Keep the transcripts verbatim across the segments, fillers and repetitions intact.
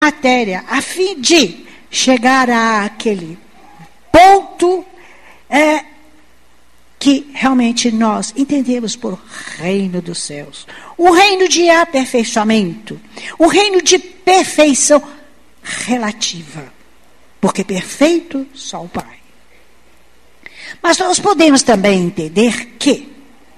matéria, a fim de chegar àquele ponto é, que realmente nós entendemos por reino dos céus. Um reino de aperfeiçoamento, um reino de perfeição relativa, porque perfeito só o Pai. Mas nós podemos também entender que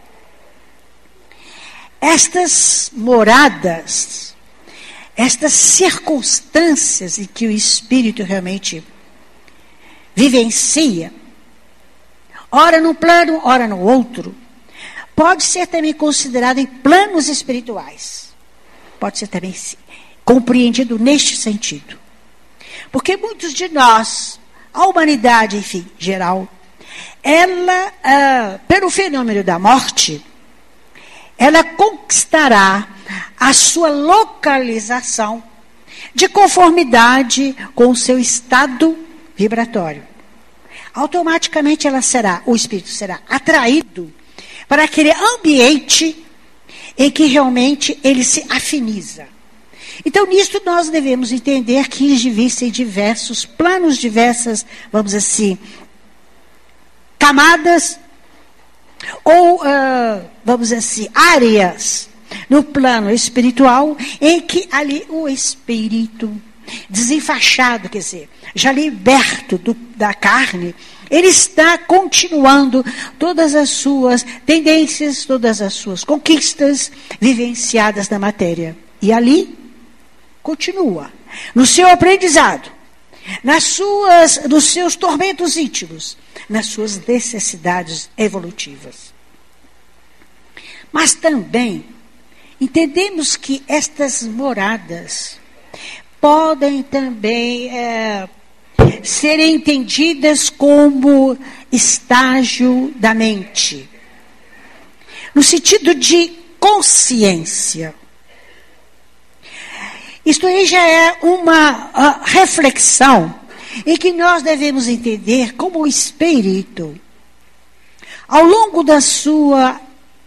estas moradas, estas circunstâncias em que o Espírito realmente vivencia, ora num plano, ora no outro, pode ser também considerado em planos espirituais. Pode ser também compreendido neste sentido. Porque muitos de nós, a humanidade, enfim, geral, ela, ah, pelo fenômeno da morte, ela conquistará a sua localização de conformidade com o seu estado vibratório. Automaticamente ela será, o espírito será atraído para aquele ambiente em que realmente ele se afiniza. Então, nisto nós devemos entender que existem diversos planos, diversas, vamos dizer assim, camadas, ou, uh, vamos dizer assim, áreas no plano espiritual, em que ali o espírito desenfaixado, quer dizer, já liberto do, da carne, ele está continuando todas as suas tendências, todas as suas conquistas vivenciadas na matéria. E ali continua, no seu aprendizado, nas suas, nos seus tormentos íntimos, nas suas necessidades evolutivas. Mas também entendemos que estas moradas podem também é, serem entendidas como estágio da mente, no sentido de consciência. Isto aí já é uma uh, reflexão em que nós devemos entender como o espírito, ao longo da sua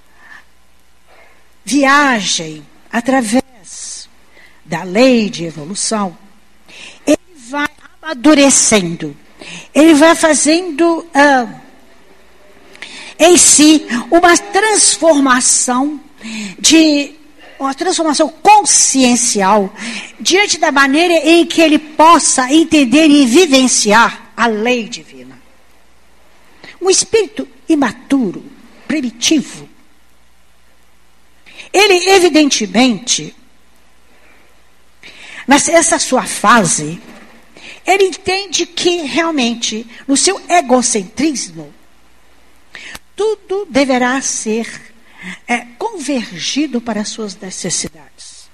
viagem, através da lei de evolução, ele vai amadurecendo, ele vai fazendo uh, em si uma transformação de uma transformação consciencial diante da maneira em que ele possa entender e vivenciar a lei divina. Um espírito imaturo, primitivo, ele evidentemente, nessa sua fase, ele entende que realmente, no seu egocentrismo, tudo deverá ser é, convergido para as suas necessidades.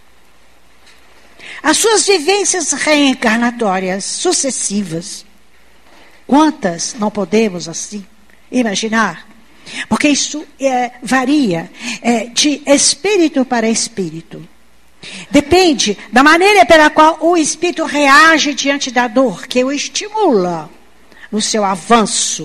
As suas vivências reencarnatórias sucessivas, quantas não podemos assim imaginar? Porque isso é, varia é, de espírito para espírito. Depende da maneira pela qual o espírito reage diante da dor, que o estimula no seu avanço.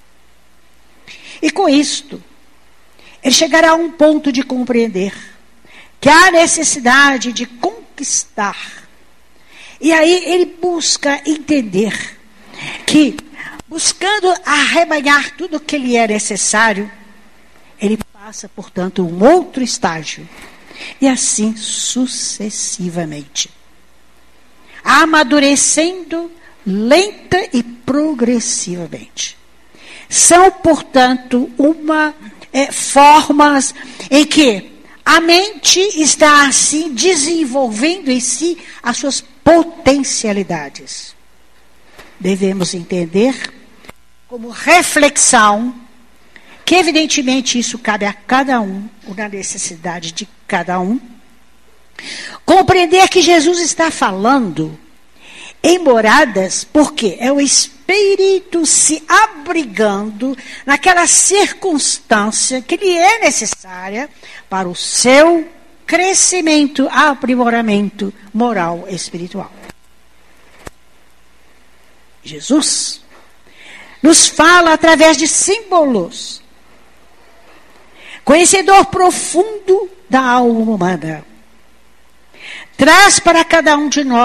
E com isto, ele chegará a um ponto de compreender que há necessidade de conquistar. E aí ele busca entender que, buscando arrebanhar tudo o que lhe é necessário, ele passa, portanto, um outro estágio. E assim sucessivamente. Amadurecendo lenta e progressivamente. São, portanto, uma é, formas em que a mente está assim desenvolvendo em si as suas potencialidades. Devemos entender como reflexão que evidentemente isso cabe a cada um, na necessidade de cada um, compreender que Jesus está falando em moradas, porque é o espírito se abrigando naquela circunstância que lhe é necessária para o seu crescimento, aprimoramento moral e espiritual. Jesus nos fala através de símbolos, conhecedor profundo da alma humana, traz para cada um de nós